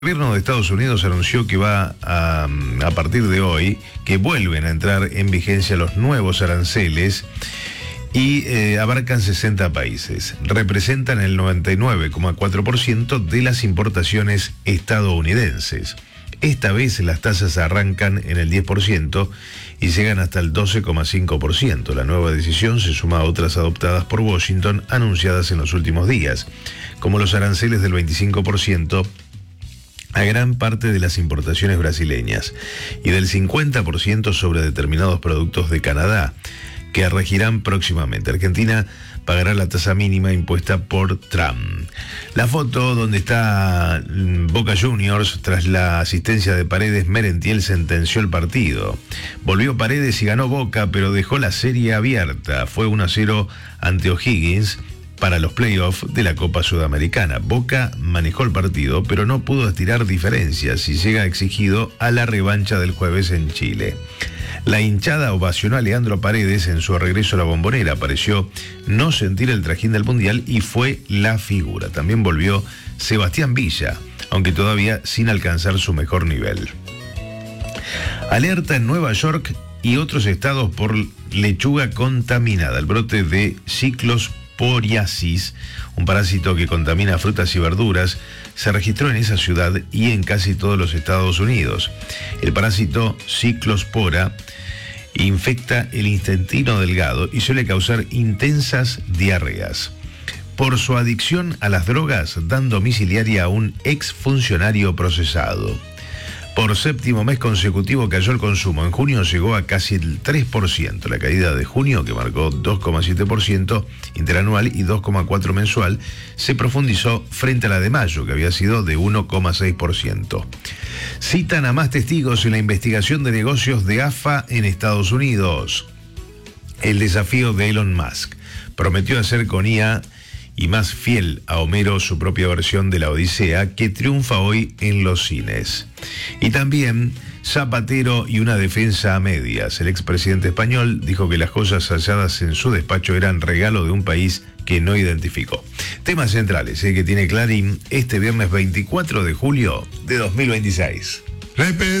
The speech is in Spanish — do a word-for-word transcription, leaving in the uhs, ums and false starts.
El gobierno de Estados Unidos anunció que va a, a partir de hoy, que vuelven a entrar en vigencia los nuevos aranceles y eh, abarcan sesenta países. Representan el noventa y nueve coma cuatro por ciento de las importaciones estadounidenses. Esta vez las tasas arrancan en el diez por ciento y llegan hasta el doce coma cinco por ciento. La nueva decisión se suma a otras adoptadas por Washington anunciadas en los últimos días, como los aranceles del veinticinco por ciento a gran parte de las importaciones brasileñas y del cincuenta por ciento sobre determinados productos de Canadá, que regirán próximamente. Argentina pagará la tasa mínima impuesta por Trump. La foto donde está Boca Juniors tras la asistencia de Paredes, Merentiel sentenció el partido. Volvió Paredes y ganó Boca, pero dejó la serie abierta. Fue uno a cero ante O'Higgins para los playoffs de la Copa Sudamericana. Boca manejó el partido, pero no pudo estirar diferencias y llega exigido a la revancha del jueves en Chile. La hinchada ovacionó a Leandro Paredes en su regreso a la Bombonera. Pareció no sentir el trajín del Mundial y fue la figura. También volvió Sebastián Villa, aunque todavía sin alcanzar su mejor nivel. Alerta en Nueva York y otros estados por lechuga contaminada. El brote de ciclosporiasis, un parásito que contamina frutas y verduras, se registró en esa ciudad y en casi todos los Estados Unidos. El parásito ciclospora infecta el intestino delgado y suele causar intensas diarreas. Por su adicción a las drogas, dan domiciliaria a un exfuncionario procesado. Por séptimo mes consecutivo cayó el consumo. En junio llegó a casi el tres por ciento. La caída de junio, que marcó dos coma siete por ciento interanual y dos coma cuatro por ciento mensual, se profundizó frente a la de mayo, que había sido de uno coma seis por ciento. Citan a más testigos en la investigación de negocios de A F A en Estados Unidos. El desafío de Elon Musk. Prometió hacer con I A y más fiel a Homero su propia versión de la Odisea, que triunfa hoy en los cines. Y también Zapatero y una defensa a medias. El expresidente español dijo que las cosas halladas en su despacho eran regalo de un país que no identificó. Temas centrales ¿eh? que tiene Clarín este viernes veinticuatro de julio de dos mil veintiséis.